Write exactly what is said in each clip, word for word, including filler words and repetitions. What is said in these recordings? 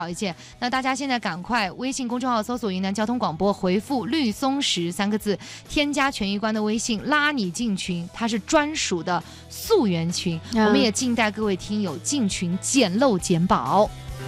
好一件，那大家现在赶快微信公众号搜索云南交通广播，回复绿松石三个字，添加权益官的微信，拉你进群，它是专属的溯源群、嗯、我们也静待各位听友进群捡漏捡宝。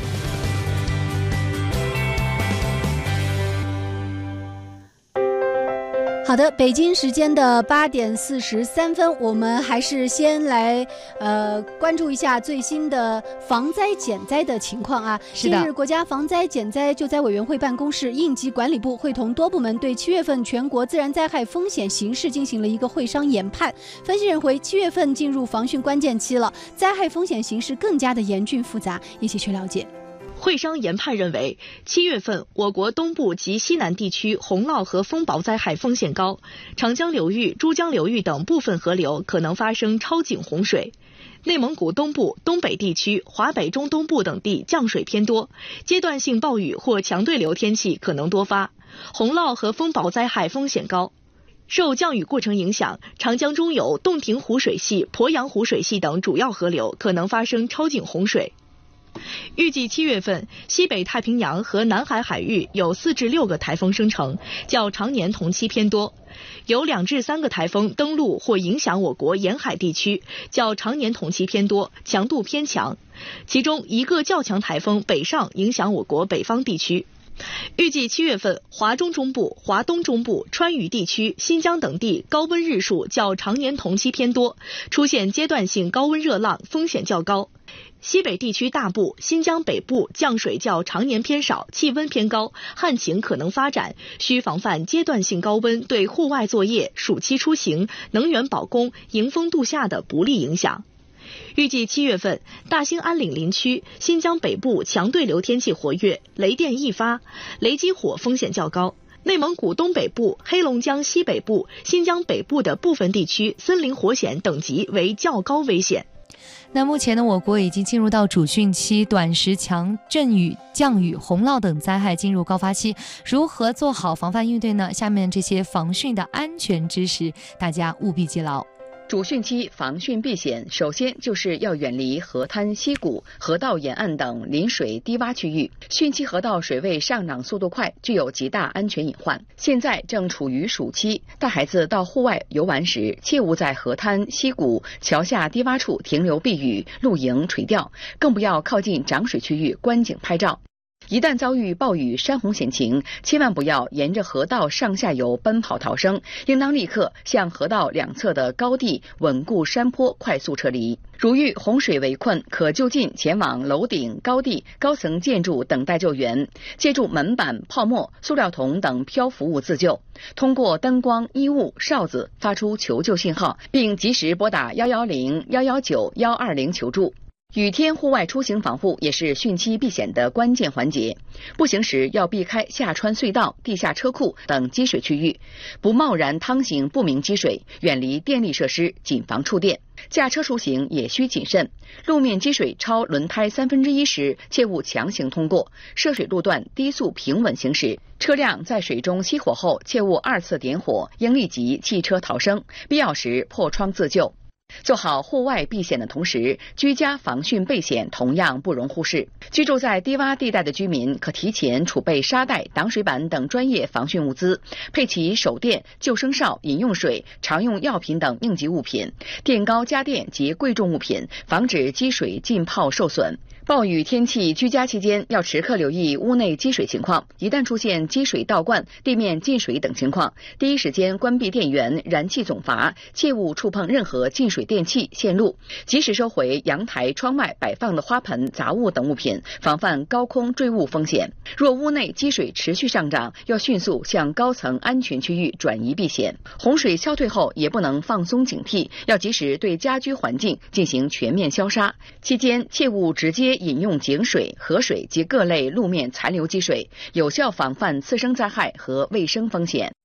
好的，北京时间的八点四十三分，我们还是先来呃关注一下最新的防灾减灾的情况啊。 是的， 近日，国家防灾减灾救灾委员会办公室、应急管理部会同多部门对七月份全国自然灾害风险形势进行了一个会商研判。分析认为，七月份进入防汛关键期了，灾害风险形势更加的严峻复杂。一起去了解。 会商研判认为，七月份我国东部及西南地区洪涝和风雹灾害风险高，长江流域、珠江流域等部分河流可能发生超警洪水。内蒙古东部、东北地区、华北中东部等地降水偏多，阶段性暴雨或强对流天气可能多发，洪涝和风雹灾害风险高。受降雨过程影响，长江中游、洞庭湖水系、鄱阳湖水系等主要河流可能发生超警洪水。预计七月份，西北太平洋和南海海域有四至六个台风生成，较常年同期偏多；有两至三个台风登陆或影响我国沿海地区，较常年同期偏多，强度偏强。其中一个较强台风北上影响我国北方地区。预计七月份，华中中部、华东中部、川渝地区、新疆等地高温日数较常年同期偏多，出现阶段性高温热浪，风险较高。西北地区大部、新疆北部降水较常年偏少，气温偏高，旱情可能发展，需防范阶段性高温对户外作业、暑期出行、能源保供、迎风度夏的不利影响。预计七月份，大兴安岭林区、新疆北部强对流天气活跃，雷电易发，雷击火风险较高。内蒙古东北部、黑龙江西北部、新疆北部的部分地区森林火险等级为较高危险。 那目前呢，我国已经进入到主汛期，短时强阵雨、降雨、洪涝等灾害进入高发期，如何做好防范应对呢？下面这些防汛的安全知识，大家务必记牢。 主汛期防汛避险，首先就是要远离河滩、溪谷、河道沿岸等临水低洼区域。汛期河道水位上涨速度快，具有极大安全隐患。现在正处于暑期，带孩子到户外游玩时，切勿在河滩、溪谷、桥下低洼处停留避雨、露营、垂钓，更不要靠近涨水区域观景拍照。一旦遭遇暴雨、山洪险情，千万不要沿着河道上下游奔跑逃生，应当立刻向河道两侧的高地、稳固山坡快速撤离。如遇洪水围困，可就近前往楼顶、高地、高层建筑等待救援，借助门板、泡沫、塑料桶等漂浮物自救。通过灯光、衣物、哨子发出求救信号，并及时拨打一一零、一一九、一二零求助。雨天户外出行防护也是汛期避险的关键环节。步行时要避开下穿隧道、地下车库等积水区域，不贸然趟行不明积水，远离电力设施，谨防触电。驾车出行也需谨慎，路面积水超轮胎三分之一时，切勿强行通过，涉水路段低速平稳行驶。车辆在水中熄火后，切勿二次点火，应立即弃车逃生，必要时破窗自救。做好户外避险的同时，居家防汛备险同样不容忽视。居住在低洼地带的居民可提前储备沙袋、挡水板等专业防汛物资，配齐手电、救生哨、饮用水、常用药品等应急物品，垫高家电及贵重物品，防止积水浸泡受损。暴雨天气居家期间要时刻留意屋内积水情况，一旦出现积水倒灌、地面进水等情况，第一时间关闭电源、燃气总阀，切勿触碰任何进水电器、线路，及时收回阳台、窗外摆放的花盆、杂物等物品，防范高空坠物风险。若屋内积水持续上涨，要迅速向高层安全区域转移避险。洪水消退后也不能放松警惕，要及时对家居环境进行全面消杀。期间切勿直接饮用井水、河水及各类路面残留积水，有效防范次生灾害和卫生风险。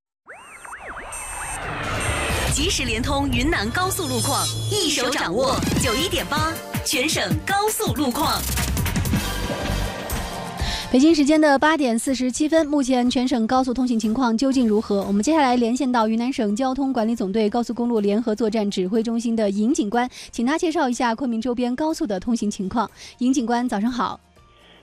即时联通云南高速路况，一手掌握九一点八全省高速路况。 北京时间的八点四十七分，目前全省高速通行情况究竟如何？我们接下来连线到云南省交通管理总队高速公路联合作战指挥中心的尹警官，请他介绍一下昆明周边高速的通行情况。尹警官，早上好。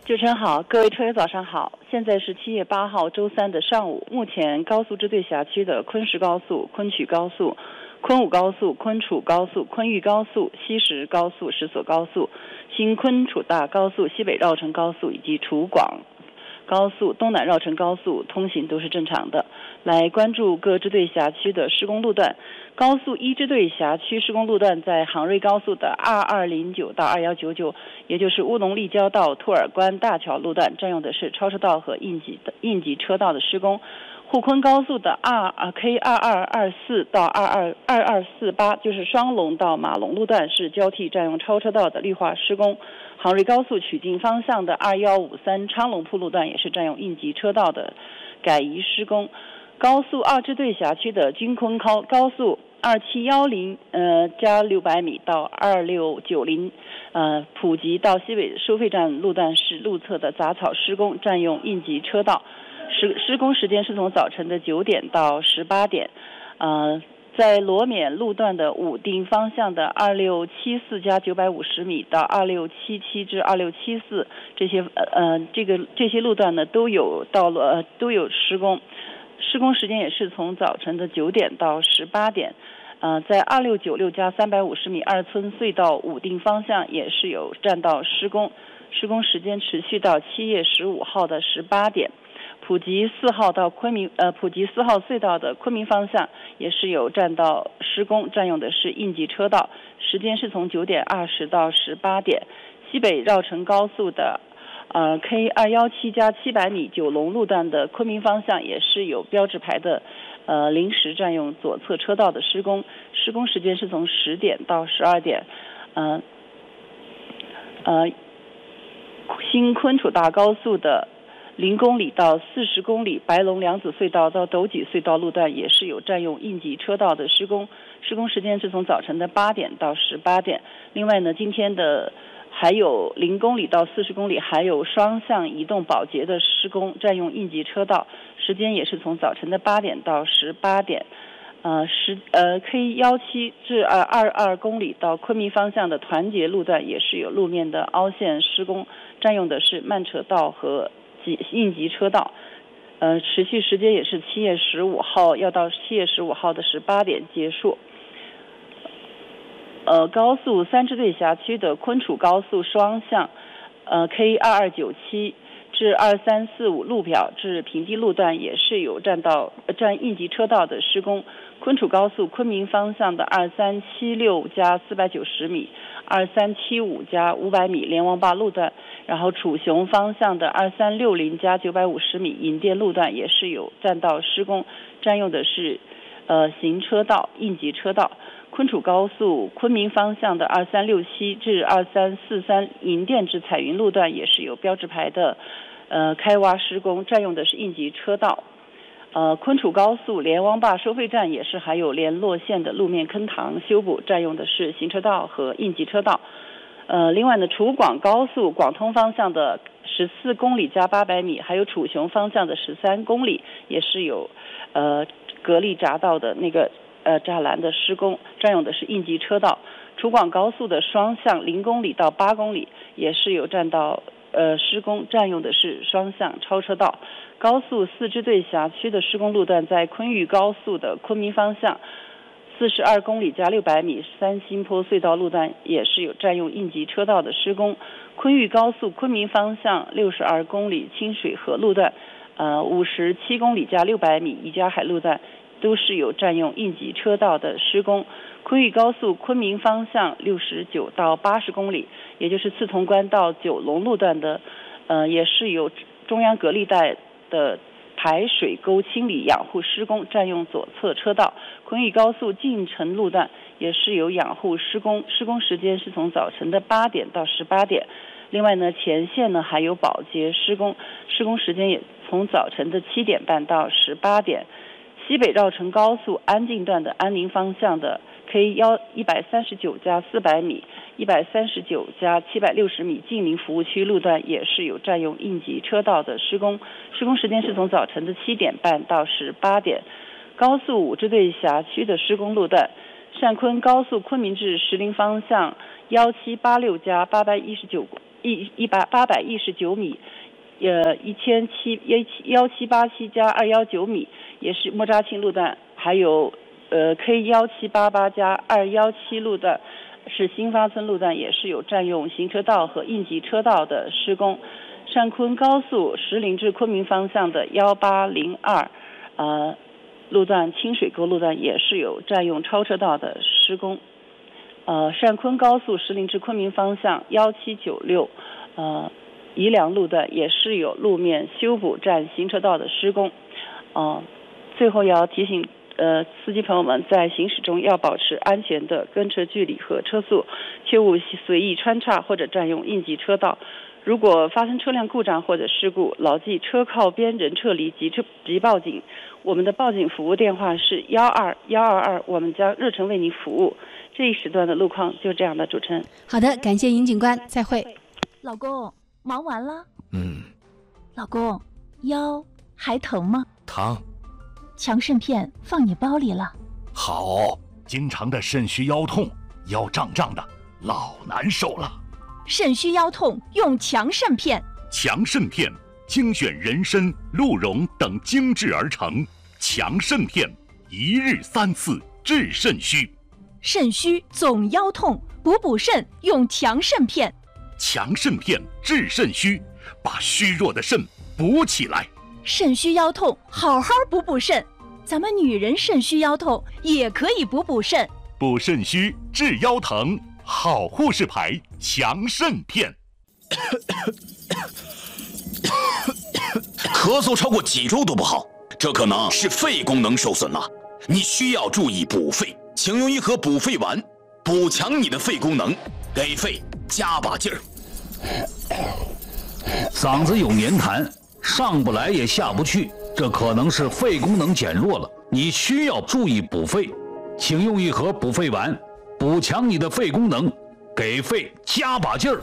主持人好，各位车友早上好，现在是七月八号周三的上午。目前高速支队辖区的昆石高速、昆曲高速、昆武高速、昆楚高速、昆玉高速、西石高速、石所高速、新昆楚大高速、西北绕城高速以及楚广高速、东南绕城高速通行都是正常的。来关注各支队辖区的施工路段。高速一支队辖区施工路段在杭瑞高速的二二零九到二一九九，也就是乌龙立交到兔儿关大桥路段，占用的是超车道和应急的应急车道的施工。沪昆高速的二 K 二二二四到二二二二四八，就是双龙到马龙路段是交替占用超车道的绿化施工。杭瑞高速曲靖方向的二一五三昌隆铺路段也是占用应急车道的改移施工。高速二支队辖区的军昆高高速二七一零呃加六百米到二六九零呃普吉到西北收费站路段是路侧的杂草施工，占用应急车道。施施工时间是从早晨的九点到十八点。呃，在罗缅路段的武定方向的二六七四加九百五十米到二六七七至二六七四这些呃这个这些路段呢都有道路呃都有施工。施工时间也是从早晨的九点到十八点，呃，在二六九六加三百五十米二村隧道武定方向也是有占道施工，施工时间持续到七月十五号的十八点。普吉四号到昆明呃普吉四号隧道的昆明方向也是有占道施工，占用的是应急车道，时间是从九点二十到十八点。西北绕城高速的呃 K 二一七加七百米九龙路段的昆明方向也是有标志牌的呃临时占用左侧车道的施工，施工时间是从十点到十二点。呃呃新昆楚大高速的零公里到四十公里白龙梁子隧道到斗脊隧道路段也是有占用应急车道的施工，施工时间是从早晨的八点到十八点。另外呢，今天的还有零公里到四十公里还有双向移动保洁的施工，占用应急车道，时间也是从早晨的八点到十八点。呃十呃 K 一七至呃二二公里到昆明方向的团结路段也是有路面的凹陷施工，占用的是慢车道和应急车道。呃持续时间也是七月十五号要到七月十五号的十八点结束。呃，高速三支队辖区的昆楚高速双向，呃 K 二二九七至二三四五路表至平地路段也是有占道占应急车道的施工。昆楚高速昆明方向的二三七六加四百九十米、二三七五加五百米连王坝路段，然后楚雄方向的二三六零加九百五十米引电路段也是有占道施工，占用的是呃行车道应急车道。昆楚高速昆明方向的二三六七至二三四三银电至彩云路段也是有标志牌的呃开挖施工，占用的是应急车道。呃，昆楚高速连王坝收费站也是还有联络线的路面坑塘修补，占用的是行车道和应急车道。呃，另外呢，楚广高速广通方向的十四公里加八百米，还有楚雄方向的十三公里也是有呃隔离匝道的那个呃栅栏的施工，占用的是应急车道。楚广高速的双向零公里到八公里也是有占道呃施工，占用的是双向超车道。高速四支队辖区的施工路段在昆玉高速的昆明方向四十二公里加六百米三星坡隧道路段也是有占用应急车道的施工。昆玉高速昆明方向六十二公里清水河路段呃五十七公里加六百米宜家海路段都是有占用应急车道的施工。昆玉高速昆明方向六十九到八十公里，也就是刺潼关到九龙路段的呃也是有中央隔离带的排水沟清理养护施工，占用左侧车道。昆玉高速进城路段也是有养护施工，施工时间是从早晨的八点到十八点。另外呢，前线呢还有保洁施工，施工时间也从早晨的七点半到十八点。西北绕城高速安定段的安宁方向的 K 一百三十九加四百米、一百三十九加七百六十米近邻服务区路段也是有占用应急车道的施工，施工时间是从早晨的七点半到十八点。高速五支队辖区的施工路段，汕昆高速昆明至石林方向一七八六加八百一十九一一百八百一十九米，呃一千七幺七八七加二幺九米，也是莫扎钦路段，还有呃 K 幺七八八加二幺七路段，是新发村路段，也是有占用行车道和应急车道的施工。上昆高速石林至昆明方向的幺八零二，呃，路段清水沟路段也是有占用超车道的施工。呃，上昆高速石林至昆明方向幺七九六，呃，宜良路段也是有路面修补占行车道的施工。呃，最后要提醒呃司机朋友们，在行驶中要保持安全的跟车距离和车速，切勿随意穿插或者占用应急车道。如果发生车辆故障或者事故，牢记车靠边人撤离及即报警。我们的报警服务电话是幺二幺二二，我们将热诚为您服务。这一时段的路况就这样的，主持人。 好的，感谢尹警官，再会。 老公，忙完了？ 嗯。 老公，腰还疼吗？ 疼。 强肾片放你包里了。 好，经常的肾虚腰痛，腰胀胀的，老难受了。 肾虚腰痛用强肾片。 强肾片精选人参、鹿茸等精制而成，强肾片一日三次治肾虚。 肾虚总腰痛，补补肾用强肾片。 强肾片治肾虚，把虚弱的肾补起来。 肾虚腰痛，好好补补肾。咱们女人肾虚腰痛也可以补补肾。 补肾虚治腰疼，好护士牌强肾片。 咳嗽超过几周都不好，这可能是肺功能受损了，你需要注意补肺。请用一盒补肺丸，补强你的肺功能，给肺加把劲儿。 嗓子有黏痰，上不来也下不去，这可能是肺功能减弱了，你需要注意补肺。请用一盒补肺丸，补强你的肺功能，给肺加把劲儿。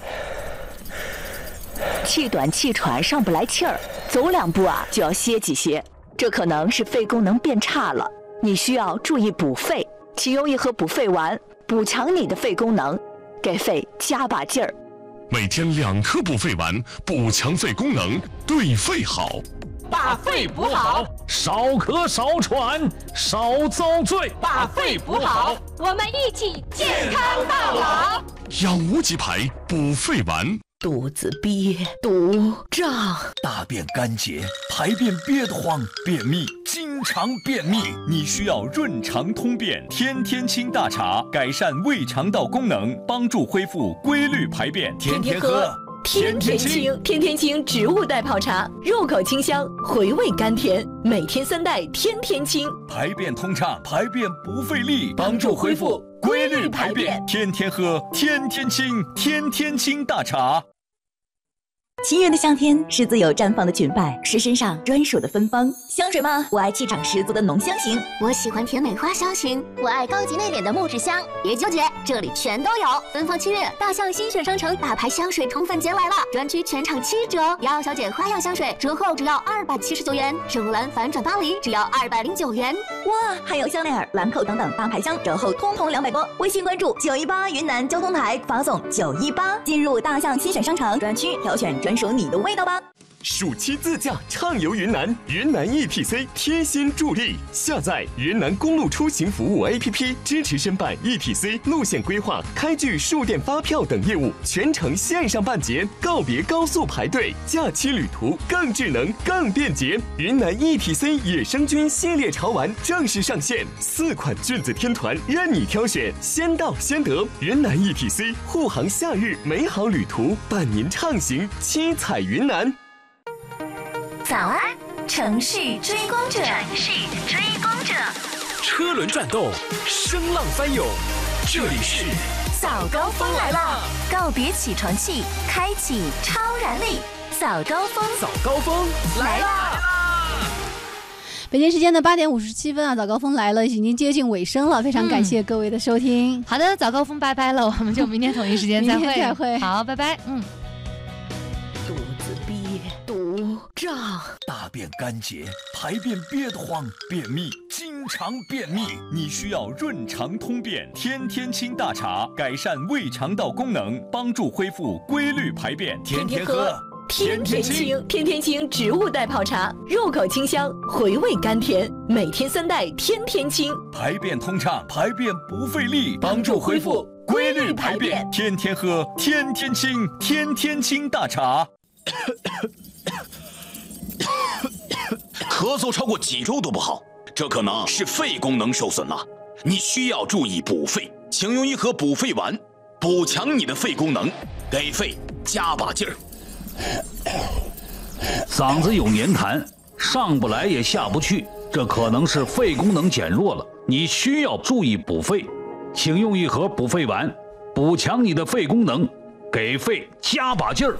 气短气喘上不来气儿，走两步啊就要歇几歇，这可能是肺功能变差了，你需要注意补肺。请用一盒补肺丸，补强你的肺功能，给肺加把劲儿。 每天两颗补肺丸，补强肺功能，对肺好。 把肺补好， 少咳少喘少遭罪。 把肺补好，我们一起健康到老。 养无极牌补肺丸。 肚子憋、堵、胀， 大便干结，排便憋得慌，便秘，经常便秘，你需要润肠通便天天清大茶，改善胃肠道功能，帮助恢复规律排便。天天喝， 天天清，天天清植物代泡茶，入口清香，回味甘甜，每天三袋，天天清， 排便通畅，排便不费力，帮助恢复规律排便。天天喝，天天清，天天清大茶。 七月的夏天是自由绽放的裙摆，是身上专属的芬芳。香水吗？我爱气场十足的浓香型。 我喜欢甜美花香型。我爱高级内敛的木质香。别纠结，这里全都有。芬芳七月，大象新选商城大牌香水宠粉节来了，专区全场七折。瑶瑶小姐花样香水折后只要二百七十九元，圣罗兰反转巴黎只要二百零九元。 哇，还有香奈儿、兰蔻等等大牌香折后通通两百多。微信关注九一八云南交通台，发送九一八进入大象新选商城专区，挑选专属你的味道吧。 暑期自驾畅游云南，云南 E T C 贴心助力。下载云南公路出行服务 A P P， 支持申办 E T C 路线规划、开具数电发票等业务，全程线上办结，告别高速排队，假期旅途更智能、更便捷。云南 E T C 野生菌系列潮玩正式上线，四款菌子天团任你挑选，先到先得。云南 E T C 护航夏日美好旅途，伴您畅行七彩云南。 早安，城市追光者，城市追光者， 车轮转动，声浪翻涌，这里是早高峰来了，告别起床气，开启超燃力，早高峰， 早高峰来啦！ 北京时间的八点五十七分啊，早高峰来了，已经接近尾声了，非常感谢各位的收听。 嗯、好的，早高峰拜拜了，我们就明天同一时间再会。 明天再会， 好，拜拜。嗯。 肚子憋、堵、胀， 大便干结，排便憋得慌，便秘，经经常便秘，你需要润肠通便天天清大茶，改善胃肠道功能，帮助恢复规律排便。天天喝， 天天清。天天清植物代泡茶，入口清香，回味甘甜，每天三袋天天清， 排便通畅，排便不费力，帮助恢复规律排便。天天喝，天天清，天天清大茶。 咳嗽超过几周都不好，这可能是肺功能受损了。你需要注意补肺，请用一盒补肺丸，补强你的肺功能，给肺加把劲儿。 嗓子有黏痰，上不来也下不去，这可能是肺功能减弱了。你需要注意补肺，请用一盒补肺丸，补强你的肺功能，给肺加把劲儿。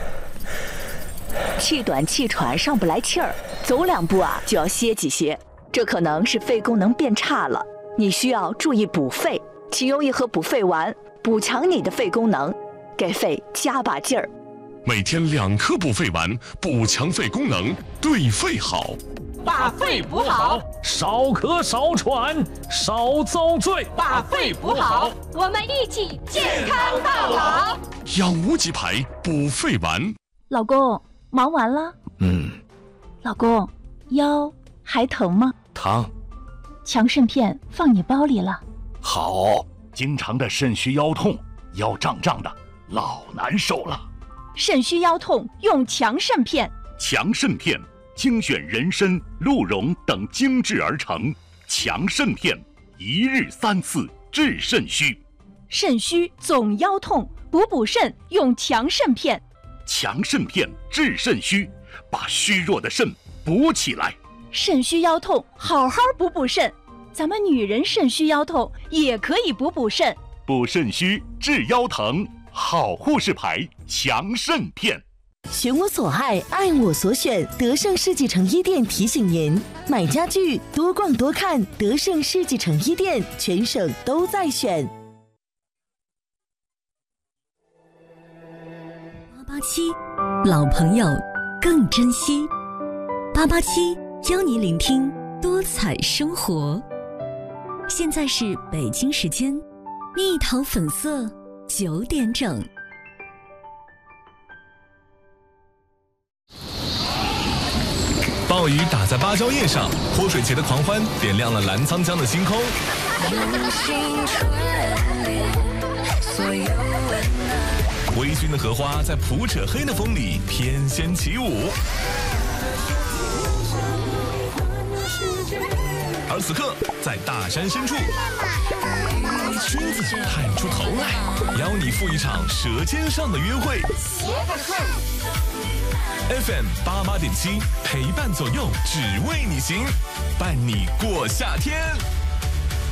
气短气喘上不来气儿，走两步啊就要歇几歇，这可能是肺功能变差了。你需要注意补肺，请用一盒补肺丸，补强你的肺功能，给肺加把劲儿。 每天两颗补肺丸，补强肺功能，对肺好。 把肺补好， 少咳少喘少遭罪。 把肺补好，我们一起健康到老。 养无极牌补肺丸。 老公，忙完了？ 嗯。 老公，腰还疼吗？ 疼。 强肾片放你包里了。 好，经常的肾虚腰痛，腰胀胀的，老难受了。 肾虚腰痛用强肾片。 强肾片精选人参、鹿茸等精制而成，强肾片一日三次治肾虚。 肾虚总腰痛，补补肾用强肾片。 强肾片治肾虚，把虚弱的肾补起来。 肾虚腰痛，好好补补肾。咱们女人肾虚腰痛也可以补补肾。 补肾虚治腰疼，好护士牌强肾片。 选我所爱，爱我所选。德胜世纪城一店提醒您：买家具多逛多看，德胜世纪城一店，全省都在选。 八八七，老朋友更珍惜。八八七邀你聆听多彩生活。现在是北京时间蜜桃粉色九点整。 暴雨打在芭蕉叶上，泼水节的狂欢点亮了澜沧江的星空。微醺的荷花在普扯黑的风里翩跹起舞。而此刻，在大山深处，君子探出头来，邀你赴一场舌尖上的约会。F M 八八点七，陪伴左右，只为你行，伴你过夏天。